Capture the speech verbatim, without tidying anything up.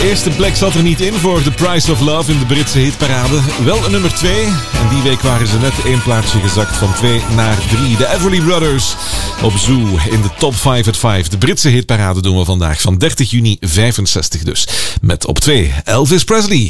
De eerste plek zat er niet in voor The Price of Love in de Britse hitparade. Wel een nummer twee. En die week waren ze net één plaatsje gezakt van twee naar drie. De Everly Brothers op Zoo in de top vijf at vijf. De Britse hitparade doen we vandaag van dertig juni vijfenzestig dus. Met op twee Elvis Presley.